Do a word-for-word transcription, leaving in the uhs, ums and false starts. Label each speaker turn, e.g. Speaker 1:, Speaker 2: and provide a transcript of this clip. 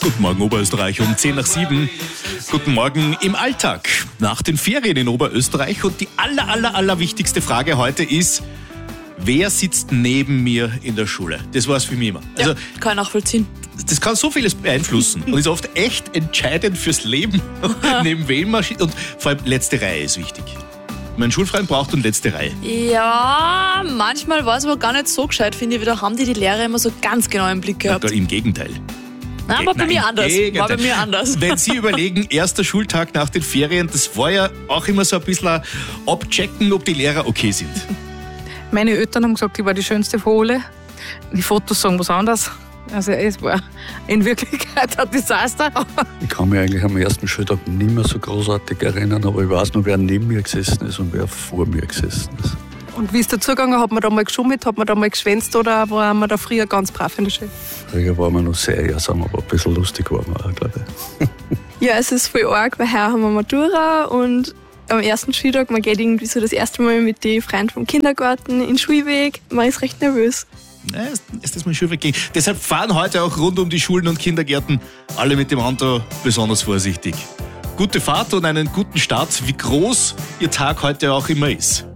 Speaker 1: Guten Morgen Oberösterreich um zehn nach sieben. Guten Morgen im Alltag nach den Ferien in Oberösterreich. Und die aller, aller, aller wichtigste Frage heute ist, wer sitzt neben mir in der Schule? Das war es für mich immer. Also,
Speaker 2: ja, kann ich nachvollziehen.
Speaker 1: das kann so vieles beeinflussen und ist oft echt entscheidend fürs Leben, neben wem man steht. Und vor allem letzte Reihe ist wichtig. Mein Schulfreund braucht eine letzte Reihe.
Speaker 2: Ja, manchmal war es aber gar nicht so gescheit, finde ich. Da haben die die Lehrer immer so ganz genau im Blick gehabt.
Speaker 1: Ja, im Gegenteil.
Speaker 2: Nein, war bei
Speaker 1: Nein,
Speaker 2: mir anders.
Speaker 1: Gegenteil.
Speaker 2: War bei mir anders.
Speaker 1: Wenn Sie überlegen, erster Schultag nach den Ferien, das war ja auch immer so ein bisschen abchecken, ob die Lehrer okay sind.
Speaker 3: Meine Eltern haben gesagt, ich war die schönste von alle. Die Fotos sagen was anderes. Also es war in Wirklichkeit ein Desaster.
Speaker 4: Ich kann mich eigentlich am ersten Schultag nicht mehr so großartig erinnern, aber ich weiß noch, wer neben mir gesessen ist und wer vor mir gesessen ist.
Speaker 3: Und wie ist dazugegangen? Hat man da mal geschummelt, hat man da mal geschwänzt oder war man da früher ganz brav in der Schule?
Speaker 4: Früher war man noch sehr, ja, sagen wir mal, ein bisschen lustig war man auch, glaube ich.
Speaker 5: Ja, es ist voll arg, weil heuer haben wir Matura und am ersten Schultag, man geht irgendwie so das erste Mal mit den Freunden vom Kindergarten in den Schulweg. Man ist recht nervös.
Speaker 1: Ja, ist, ist das mal Schulweg gehen. Deshalb fahren heute auch rund um die Schulen und Kindergärten alle mit dem Auto besonders vorsichtig. Gute Fahrt und einen guten Start, wie groß Ihr Tag heute auch immer ist.